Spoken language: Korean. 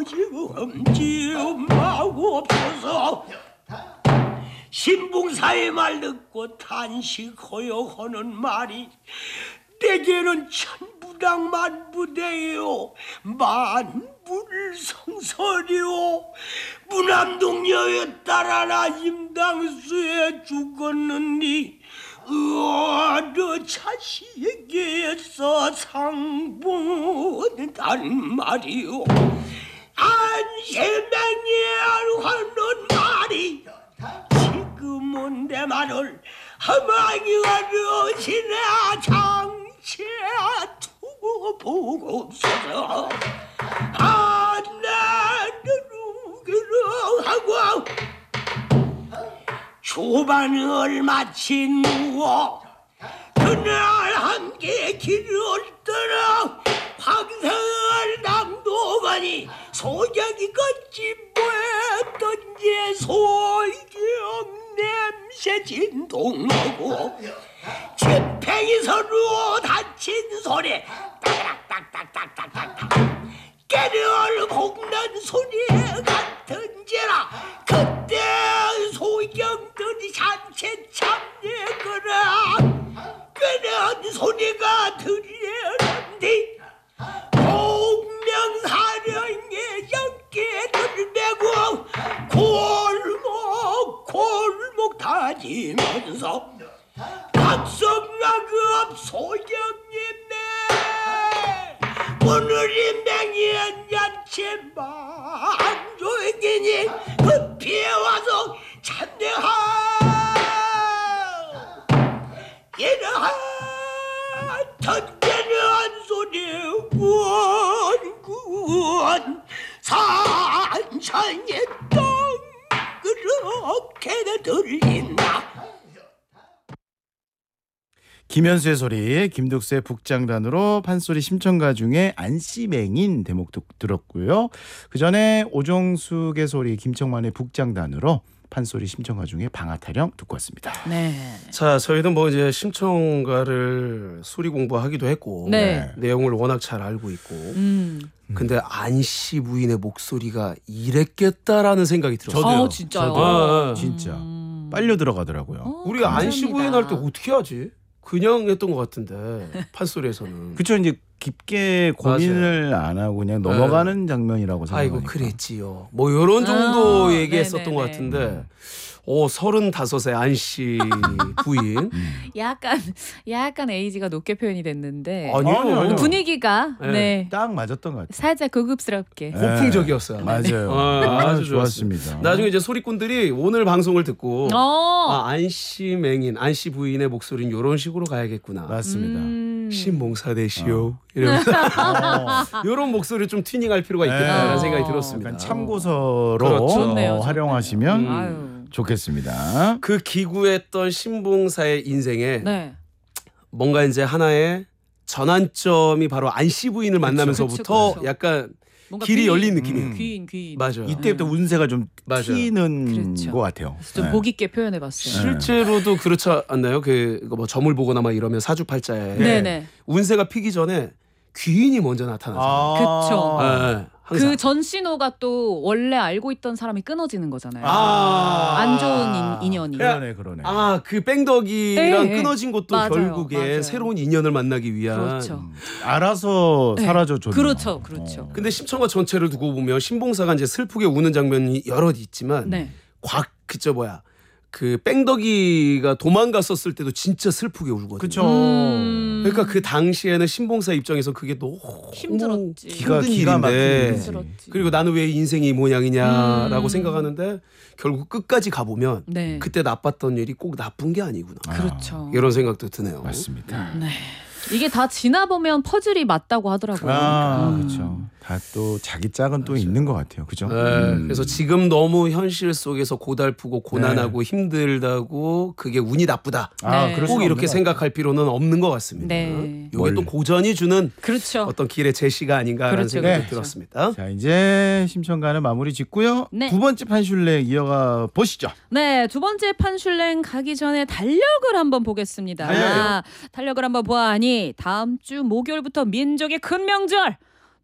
지음하옵소서. 신봉사의 말 듣고 단식하여 하는 말이 내게는 천부당만부대요 만불성설이요. 무남동녀에 따라라 임당수에 죽었느니 어느 자식에게서 상분단 말이요. 안실맹이 하는 말이 지금은 내 말을 허망이 어르시나 장체 두고 보고서서 나는 하고 조반을 마친 후어 그날 함께 길을 떠나 황성을 낭도가니 소경이 걷지 뭐했던지 소경 냄새 진동하고 지팽이 서로 다친 소리 딱딱딱딱딱딱 깨를 볶는 소리 같은지라 그때 소경들이 잔체 참내거라 끄는 소리가 들리는데 공명사령의 연기를 메고 골목 다지면서 각성락업 소경님네 오늘이 맹이한 야채 만조이니 급히 와서 참내하 이러한 던데는 소리 원군 산천의 땅 그렇게 들린다. 김현수의 소리, 김독수의 북장단으로 판소리 심청가 중에 안씨맹인 대목 들었고요. 그 전에 오종숙의 소리, 김청만의 북장단으로 판소리 심청가 중에 방아타령 듣고 왔습니다. 네. 자, 저희도 뭐 이제 심청가를 소리 공부하기도 했고 네. 내용을 워낙 잘 알고 있고. 근데 안씨 부인의 목소리가 이랬겠다라는 생각이 들었어요. 저도요. 진짜요? 진짜 빨려 들어가더라고요. 우리 안씨 부인 할 때 어떻게 하지? 그냥 했던 것 같은데 판소리에서는. 그쵸, 이제 깊게 고민을 안 하고 그냥 넘어가는 장면이라고 생각하니까. 아이고 그랬지요. 뭐 이런 정도 얘기했었던 네네네. 것 같은데 35의 안씨 부인. 약간 에이지가 높게 표현이 됐는데 아니요. 분위기가 네. 네. 딱 맞았던 것 같아요. 살짝 고급스럽게. 고풍적이었어요. 맞아요. 아주 좋았습니다. 나중에 이제 소리꾼들이 오늘 방송을 듣고 어. 안씨 맹인, 안씨 부인의 목소리는 이런 식으로 가야겠구나. 맞습니다. 신봉사 되시오. 이러면서 이런 목소리를 좀 튜닝할 필요가 있겠다라는 생각이 들었습니다. 약간 참고서로 그렇죠. 좋네요, 활용하시면 아유. 좋겠습니다. 그 기구했던 신봉사의 인생에 네. 뭔가 이제 하나의 전환점이 바로 안씨 부인을 만나면서부터 그쵸. 약간 뭔가 길이 귀인. 열린 느낌이에요. 귀인. 맞아요. 이때부터 운세가 좀 맞아요. 튀는 그렇죠. 것 같아요. 좀 네. 복 있게 표현해봤어요. 실제로도 그렇지 않나요? 뭐 점을 보거나 막 이러면 사주팔자에 네네. 운세가 피기 전에 귀인이 먼저 나타나잖아요. 그쵸. 네, 항상. 그 전 신호가 또 원래 알고 있던 사람이 끊어지는 거잖아요. 아. 안 좋은 인연이. 그러네. 그 뺑덕이랑 네. 끊어진 것도 맞아요, 결국에 맞아요. 새로운 인연을 만나기 위한. 그렇죠. 알아서 네. 사라져줬네요. 그렇죠. 근데 심청가 전체를 두고 보면 신봉사가 이제 슬프게 우는 장면이 여럿 있지만 네. 그 뺑덕이가 도망갔었을 때도 진짜 슬프게 울거든요. 그렇죠. 그러니까 그 당시에는 신봉사 입장에서 그게 너무 힘들었지. 기가 힘든 막히게 일인데 힘들었지. 그리고 나는 왜 인생이 이 모양이냐라고 생각하는데 결국 끝까지 가보면 네. 그때 나빴던 일이 꼭 나쁜 게 아니구나. 그렇죠. 이런 생각도 드네요. 맞습니다. 네. 이게 다 지나보면 퍼즐이 맞다고 하더라고요. 그렇죠. 다 또 자기 짝은 또 있는 것 같아요. 그죠? 네, 그래서 지금 너무 현실 속에서 고달프고 고난하고 힘들다고 그게 운이 나쁘다. 네. 그럴 꼭 수는 이렇게 없는 생각할 필요는 없는 것 같습니다. 네. 이게 또 고전이 주는 그렇죠. 어떤 길의 제시가 아닌가라는 그렇죠, 생각이 그렇죠. 들었습니다. 것 같아요. 자, 이제 심청가는 마무리 짓고요. 네. 두 번째 판슐랭 이어가 보시죠. 네, 두 번째 판슐랭 가기 전에 달력을 한번 보겠습니다. 달력이요? 달력을 한번 보아하니 다음 주 목요일부터 민족의 큰 명절